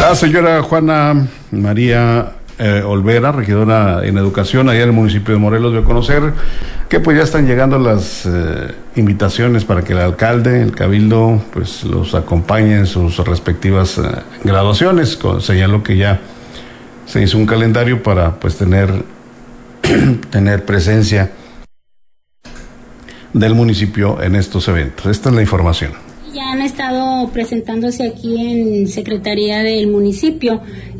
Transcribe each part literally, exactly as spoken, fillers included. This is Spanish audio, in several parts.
La señora Juana María eh, Olvera, regidora en educación allá en el municipio de Morelos, dio a conocer que pues ya están llegando las eh, invitaciones para que el alcalde, el cabildo, pues los acompañe en sus respectivas eh, graduaciones. Señaló que ya se hizo un calendario para pues tener tener presencia del municipio en estos eventos. Esta es la información. Ya han estado presentándose aquí en Secretaría del municipio,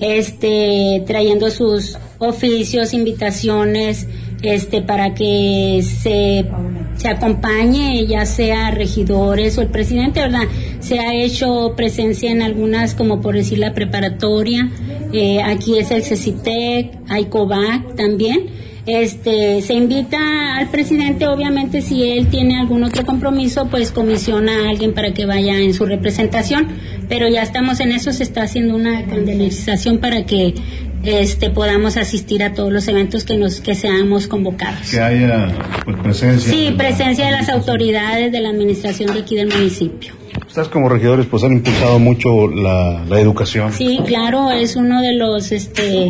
este, trayendo sus oficios, invitaciones, este, para que se, se acompañe, ya sea regidores o el presidente, ¿verdad? Se ha hecho presencia en algunas, como por decir la preparatoria, eh, aquí es el CECITEC, hay COVAC también. Este, se invita al presidente, obviamente si él tiene algún otro compromiso, pues comisiona a alguien para que vaya en su representación, pero ya estamos en eso, se está haciendo una calendarización para que este podamos asistir a todos los eventos que nos que seamos convocados. Que haya pues, presencia. Sí, presencia de las autoridades de la administración de aquí del municipio. Ustedes como regidores pues han impulsado mucho la, la educación. Sí, claro, es uno de los este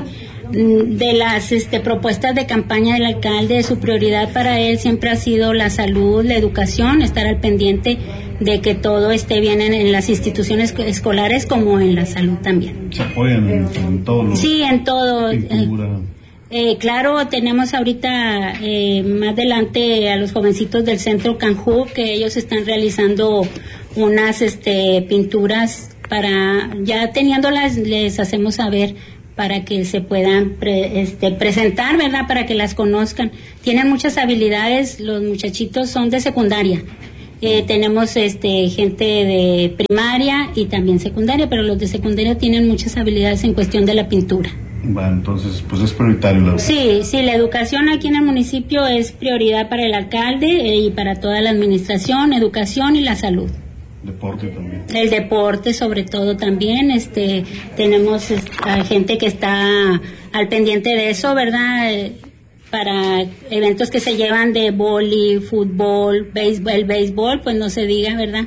de las este, propuestas de campaña del alcalde. Su prioridad para él siempre ha sido la salud, la educación, estar al pendiente de que todo esté bien en, en las instituciones escolares como en la salud también. ¿Se apoyan en, en todo lo Sí, en todo. Eh, eh, claro, tenemos ahorita eh, más adelante a los jovencitos del Centro Canjú, que ellos están realizando unas este, pinturas para, ya teniéndolas, les hacemos saber para que se puedan pre, este, presentar, ¿verdad? Para que las conozcan. Tienen muchas habilidades, los muchachitos son de secundaria. Eh, tenemos este gente de primaria y también secundaria, pero los de secundaria tienen muchas habilidades en cuestión de la pintura. Bueno, entonces, pues es prioritario la educación. Sí, sí, la educación aquí en el municipio es prioridad para el alcalde eh, y para toda la administración, educación y la salud. Deporte también. El deporte sobre todo también, este, tenemos esta gente que está al pendiente de eso, ¿verdad? Eh, para eventos que se llevan de vóley, fútbol, béisbol, el béisbol, pues no se diga, ¿verdad?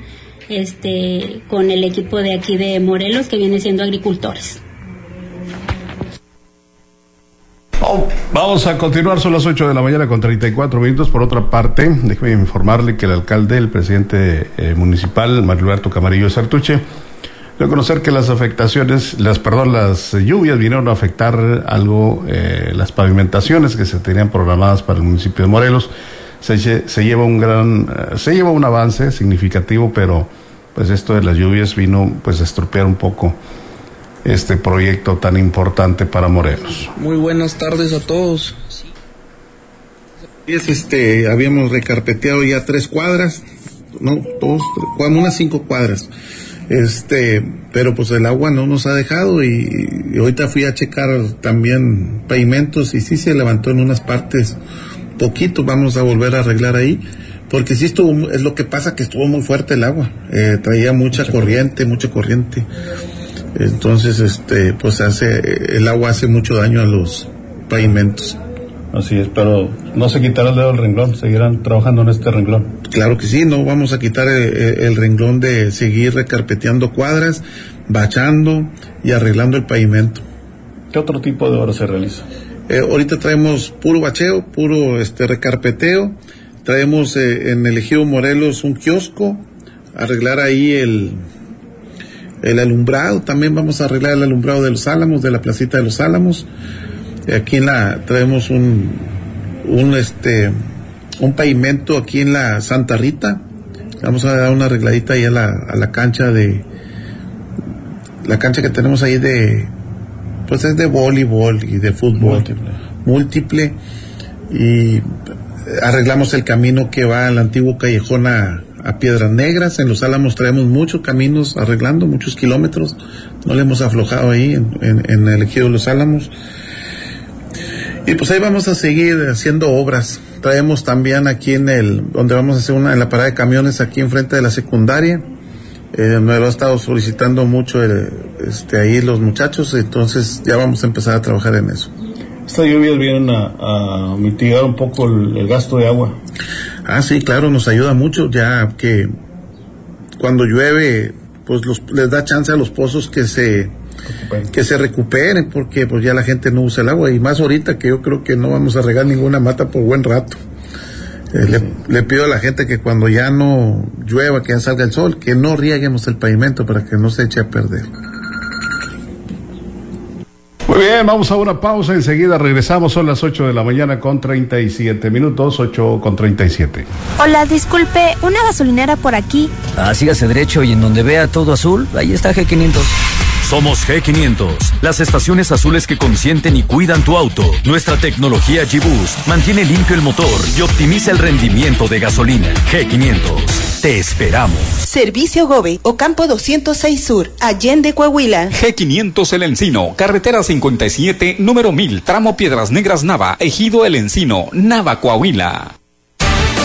Este, con el equipo de aquí de Morelos que viene siendo agricultores. Oh, vamos a continuar, son las ocho de la mañana con treinta y cuatro minutos. Por otra parte, déjeme informarle que el alcalde, el presidente eh, municipal, Mario Alberto Camarillo Sartuche, dio a conocer que las afectaciones, las perdón, las lluvias vinieron a afectar algo eh, las pavimentaciones que se tenían programadas para el municipio de Morelos. Se, se lleva un gran, eh, se lleva un avance significativo, pero pues esto de las lluvias vino pues a estropear un poco este proyecto tan importante para Morelos. Muy buenas tardes a todos. Es este, habíamos recarpeteado ya tres cuadras, no, dos, tres, unas cinco cuadras, este, pero pues el agua no nos ha dejado y, y ahorita fui a checar también pavimentos y sí se levantó en unas partes poquito, vamos a volver a arreglar ahí, porque sí estuvo, es lo que pasa que estuvo muy fuerte el agua, eh, traía mucha, mucha corriente, mucha corriente. Entonces, este, pues hace, el agua hace mucho daño a los pavimentos. Así es, pero no se quitará el dedo del renglón, seguirán trabajando en este renglón. Claro que sí, no vamos a quitar el, el renglón de seguir recarpeteando cuadras, bachando y arreglando el pavimento. ¿Qué otro tipo de obras se realiza? Eh, ahorita traemos puro bacheo, puro este recarpeteo, traemos eh, en el Ejido Morelos un kiosco, arreglar ahí el... el alumbrado, también vamos a arreglar el alumbrado de los Álamos, de la placita de los Álamos. Aquí en la traemos un un este un pavimento aquí en la Santa Rita. Vamos a dar una arregladita ahí a la a la cancha de la cancha que tenemos ahí de pues es de voleibol y de fútbol múltiple, múltiple y arreglamos el camino que va al antiguo callejón a a Piedras Negras. En los Álamos traemos muchos caminos arreglando, muchos kilómetros, no le hemos aflojado ahí en, en, en el Ejido de los Álamos. Y pues ahí vamos a seguir haciendo obras. Traemos también aquí en el, donde vamos a hacer una, en la parada de camiones aquí enfrente de la secundaria, eh, me lo ha estado solicitando mucho el, este ahí los muchachos, entonces ya vamos a empezar a trabajar en eso. Estas lluvias vienen a, a mitigar un poco el, el gasto de agua. Ah, sí, claro, nos ayuda mucho, ya que cuando llueve pues los, les da chance a los pozos que se recuperen. que se recuperen, porque pues ya la gente no usa el agua, y más ahorita que yo creo que no vamos a regar ninguna mata por buen rato. Eh, le, le pido a la gente que cuando ya no llueva, que ya salga el sol, que no rieguemos el pavimento para que no se eche a perder. Muy bien, vamos a una pausa, enseguida regresamos, son las ocho de la mañana con treinta y siete minutos, ocho con treinta y siete. Hola, disculpe, ¿una gasolinera por aquí? Ah, sígase derecho y en donde vea todo azul, ahí está G quinientos. Somos G quinientos, las estaciones azules que consienten y cuidan tu auto. Nuestra tecnología G-Boost mantiene limpio el motor y optimiza el rendimiento de gasolina. G quinientos, te esperamos. Servicio Gobe, Ocampo doscientos seis Sur, Allende, Coahuila. G quinientos El Encino, carretera cincuenta y siete, número mil, tramo Piedras Negras Nava, Ejido El Encino, Nava, Coahuila.